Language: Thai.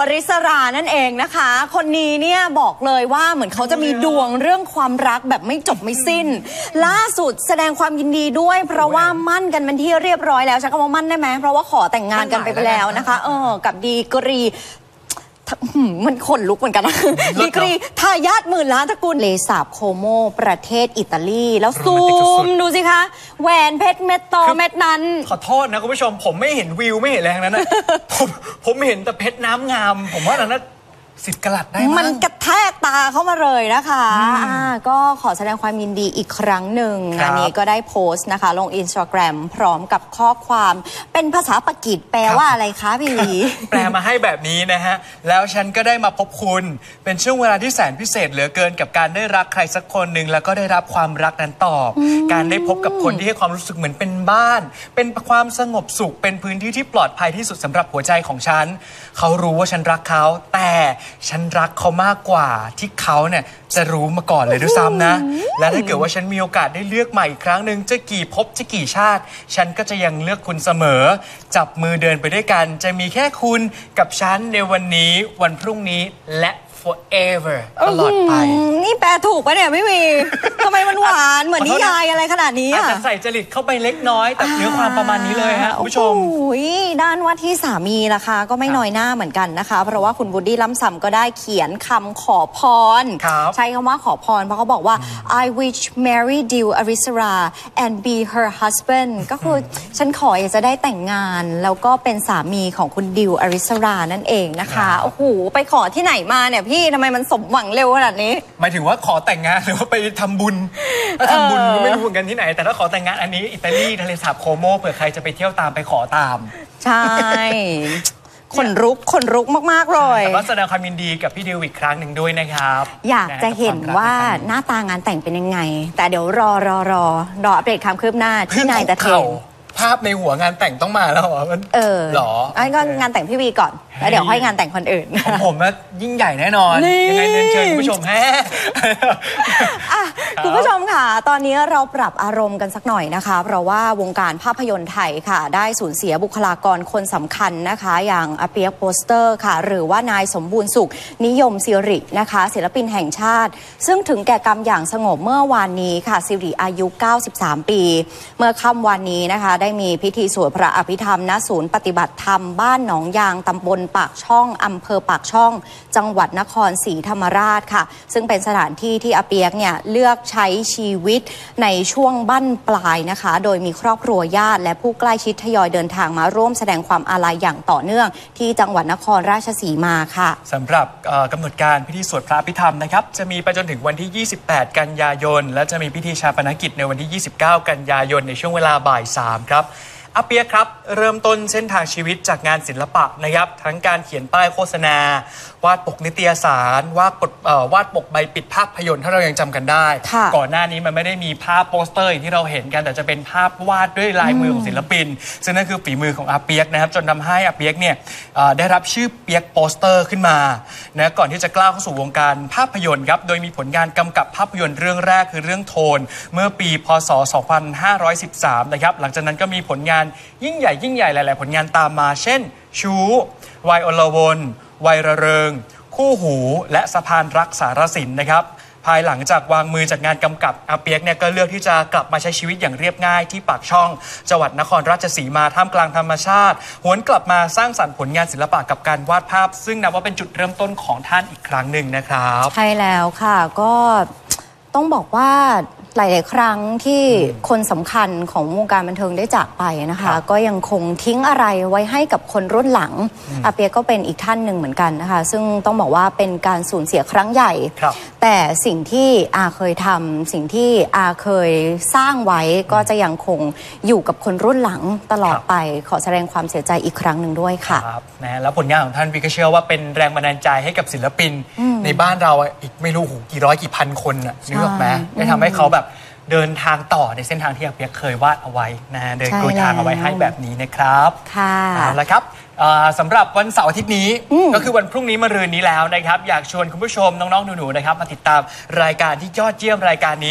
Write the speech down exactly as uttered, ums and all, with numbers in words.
อริสรานั่นเองนะคะคนนี้เนี่ยบอกเลยว่าเหมือนเขาจะมีดวงเรื่องความรักแบบไม่จบไม่สิ้นล่าสุดแสดงความยินดีด้วยเพราะว่ามั่นกันเป็นที่เรียบร้อยแล้วใช้คำว่ามั่นได้ไหมเพราะว่าขอแต่งงานกันไปแล้วนะคะเออกับดีกรีมันขนลุกเหมือนกันนะดีกรีทายาทหมื่นล้านตระกูลเลสาบโคโมประเทศอิตาลีแล้วซูมดูสิคะแหวนเพชรเม็ดโตเม็ดนั้นขอโทษนะคุณผู้ชมผมไม่เห็นวิวไม่เห็นแรงนั้นนะผมผมเห็นแต่เพชรน้ำงามผมว่านั้นสิบกะลัดได้มันกระแทกตาเข้ามาเลยนะคะอ่าก็ขอแสดงความยินดีอีกครั้งหนึ่งอันนี้ก็ได้โพสต์นะคะลงอินสตาแกรมพร้อมกับข้อความเป็นภาษาปากีสแปลว่าอะไรคะพี่ลีแปลมาให้แบบนี้นะฮะแล้วฉันก็ได้มาพบคุณเป็นช่วงเวลาที่แสนพิเศษเหลือเกินกับการได้รักใครสักคนหนึ่งแล้วก็ได้รับความรักนั้นตอบการได้พบกับคนที่ให้ความรู้สึกเหมือนเป็นบ้านเป็นความสงบสุขเป็นพื้นที่ที่ปลอดภัยที่สุดสำหรับหัวใจของฉันเขารู้ว่าฉันรักเขาแต่ฉันรักเขามากกว่าที่เขาเนี่ยจะรู้มาก่อนเลยด้วยซ้ำนะและถ้าเกิดว่าฉันมีโอกาสได้เลือกใหม่อีกครั้งหนึ่งจะกี่ภพจะกี่ชาติฉันก็จะยังเลือกคุณเสมอจับมือเดินไปด้วยกันจะมีแค่คุณกับฉันในวันนี้วันพรุ่งนี้และ forever ตลอดไปนี่แปลถูกปะเนี่ยพี่วีทำไมมันหวานเหมือนนิยายอะไรขนาดนี้อ่ะอาจจะใส่จริตเข้าไปเล็กน้อยแต่เนื้อความประมาณนี้เลยฮะคุณผู้ชมด้านว่าที่สามีล่ะคะก็ไม่น้อยหน้าเหมือนกันนะคะเพราะว่าคุณวูดดี้ล้ำซำก็ได้เขียนคำขอพรใช้คำว่าขอพรเพราะเขาบอกว่า I wish marry Dill Arisara and be her husband ก็คือฉันขออยากจะได้แต่งงานแล้วก็เป็นสามีของคุณดิวอริสรานั่นเองนะคะโอ้โหไปขอที่ไหนมาเนี่ยพี่ทำไมมันสมหวังเร็วขนาดนี้หมายถึงว่าขอแต่งงานหรือว่าไปทำบุญถ้าทำบุญไม่รู้เหมือนกันที่ไหนแต่ถ้าขอแต่งงานอันนี้อิตาลีทะเลสาบโคโมเผื่อใครจะไปเที่ยวตามไปขอตามใช่ขนลุกขนลุกมากๆเลยแต่ว่าแสดงความยินดีกับพี่ดิวอีกครั้งหนึ่งด้วยนะครับอยากจะเห็นว่าหน้าตางานแต่งเป็นยังไงแต่เดี๋ยวรอรอรอรออัปเดตความคืบหน้าที่นายตะเทนภาพในหัวงานแต่งต้องมาแล้วเหรอมันเออหรออันก็งานแต่งพี่วีก่อนแล้วเดี๋ยวค่อยงานแต่งคนอื่นของผมนะยิ่งใหญ่แน่นอนยังไงเชิญคุณผู้ชมแฮ่คุณผู้ชมค่ะตอนนี้เราปรับอารมณ์กันสักหน่อยนะคะเพราะว่าวงการภาพยนตร์ไทยค่ะได้สูญเสียบุคลากรคนสำคัญนะคะอย่างอาเปียกโปสเตอร์ค่ะหรือว่านายสมบูรณ์สุขนิยมสิรินะคะศิลปินแห่งชาติซึ่งถึงแก่กรรมอย่างสงบเมื่อวานนี้ค่ะสิริอายุเก้าสิบสามปีเมื่อค่ำวันนี้นะคะได้มีพิธีสวดพระอภิธรรมณศูนย์ปฏิบัติธรรมบ้านหนองยางตำบลปากช่องอำเภอปากช่องจังหวัดนครศรีธรรมราชค่ะซึ่งเป็นสถานที่ที่อาเปียกเนี่ยเลือกใช้ชีวิตในช่วงบั้นปลายนะคะโดยมีครอบครัวญาติและผู้ใกล้ชิดทยอยเดินทางมาร่วมแสดงความอาลัยอย่างต่อเนื่องที่จังหวัดนครราชสีมาค่ะสำหรับกำหนดการพิธีสวดพระอภิธรรมนะครับจะมีไปจนถึงวันที่ยี่สิบแปดกันยายนและจะมีพิธีชาปนกิจในวันที่ยี่สิบเก้ากันยายนในช่วงเวลาบ่ายสามครับอาเปียกครับเริ่มต้นเส้นทางชีวิตจากงานศิลปะนะครับทั้งการเขียนป้ายโฆษณาวาดปกนิตยสารวาดปกวาดปกใบปิดภาพยนตร์ถ้าเรายังจำกันได้ก่อนหน้านี้มันไม่ได้มีภาพโปสเตอร์อย่างที่เราเห็นกันแต่จะเป็นภาพวาดด้วยลายมือของศิลปินซึ่งนั่นคือฝีมือของอาเปียกนะครับจนทำให้อาเปียกเนี่ยได้รับชื่อเปียกโปสเตอร์ขึ้นมานะก่อนที่จะกล้าเข้าสู่วงการภาพยนตร์ครับโดยมีผลงานกำกับภาพยนตร์เรื่องแรกคือเรื่องโทนเมื่อปีพ.ศ. สองพันห้าร้อยสิบสามนะครับหลังจากนั้นก็มีผลงานยิ่งใหญ่ยิ่งใหญ่หลายๆผลงานตามมาเช่นชู้วัยอลวนวัยระเริงคู่หูและสะพานรักสารสินนะครับภายหลังจากวางมือจากงานกำกับอาเปียกเนี่ยก็เลือกที่จะกลับมาใช้ชีวิตอย่างเรียบง่ายที่ปากช่องจังหวัดนครราชสีมาท่ามกลางธรรมชาติหวนกลับมาสร้างสรรค์ผลงานศิลปะกับการวาดภาพซึ่งนับว่าเป็นจุดเริ่มต้นของท่านอีกครั้งหนึ่งนะครับใช่แล้วค่ะก็ต้องบอกว่าหลายๆครั้งที่คนสำคัญของวงการบันเทิงได้จากไปนะคะก็ยังคงทิ้งอะไรไว้ให้กับคนรุ่นหลังอาเปียกก็เป็นอีกท่านหนึ่งเหมือนกันนะคะซึ่งต้องบอกว่าเป็นการสูญเสียครั้งใหญ่แต่สิ่งที่อาเคยทำสิ่งที่อาเคยสร้างไว้ก็จะยังคงอยู่กับคนรุ่นหลังตลอดไปขอแสดงความเสียใจอีกครั้งหนึ่งด้วยค่ะครับนะแล้วผลงานของท่านวิก็เชื่อว่าเป็นแรงบันดาลใจให้กับศิลปินในบ้านเราอีกไม่รู้กี่ร้อยกี่พันคนน่ะนึกออกไหมได้ทำให้เขาแบบเดินทางต่อในเส้นทางที่อาเปียกเคยวาดเอาไว้นะเดินกลุยทางเอาไว้ให้แบบนี้นะครับค่ะแล้วครับสำหรับวันเสาร์อาทิตย์นี้ก็คือวันพรุ่งนี้มะรืนนี้แล้วนะครับอยากชวนคุณผู้ชมน้องๆหนูๆนะครับมาติดตามรายการที่ยอดเยี่ยมรายการนี้